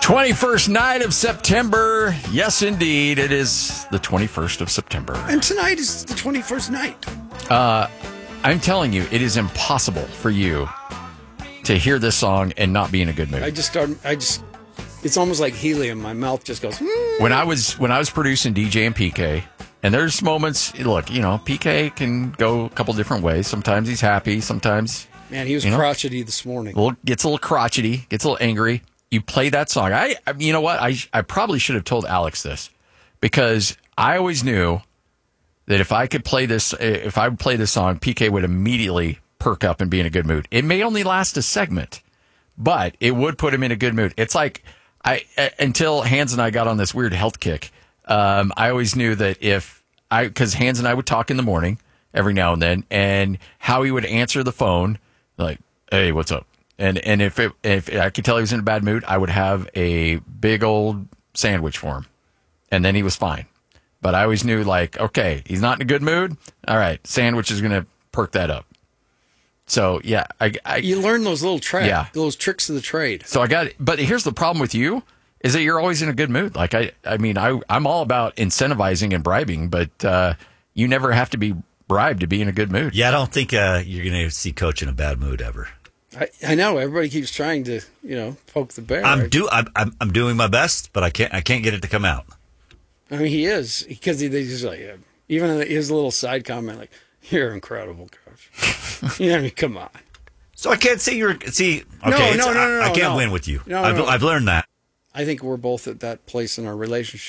21st night of September. Yes, indeed. It is the 21st of September. And tonight is the 21st night. I'm telling you, it is impossible for you to hear this song and not be in a good mood. It's almost like helium. My mouth just goes, When I was producing DJ and PK, and there's moments, look, PK can go a couple different ways. Sometimes he's happy. Sometimes, Man, he was crotchety this morning. Gets a little crotchety, gets a little angry. You play that song. You know what? I probably should have told Alex this, because I always knew that if I would play this song, PK would immediately perk up and be in a good mood. It may only last a segment, but it would put him in a good mood. It's like until Hans and I got on this weird health kick, I always knew that because Hans and I would talk in the morning every now and then, and how he would answer the phone, like, "Hey, what's up?" And if I could tell he was in a bad mood, I would have a big old sandwich for him, and then he was fine. But I always knew, like, okay, he's not in a good mood. All right, sandwich is going to perk that up. So yeah, you learn those little those tricks of the trade. So but here's the problem with you is that you're always in a good mood. Like I'm all about incentivizing and bribing, but you never have to be bribed to be in a good mood. Yeah, I don't think you're going to see Coach in a bad mood ever. I know everybody keeps trying to poke the bear. I'm doing my best, but I can't get it to come out. I mean, he is, because they just like, even his little side comment, like, "You're incredible, Coach." I mean, come on. So I can't say you're okay. No, I can't win with you. No, I've learned that. I think we're both at that place in our relationship.